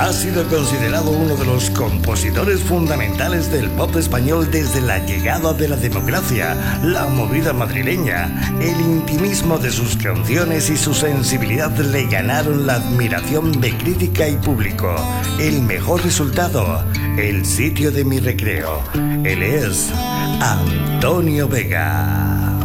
Ha sido considerado uno de los compositores fundamentales del pop español desde la llegada de la democracia, la movida madrileña. El intimismo de sus canciones y su sensibilidad le ganaron la admiración de crítica y público. El mejor resultado, el sitio de mi recreo. Él es Antonio Vega.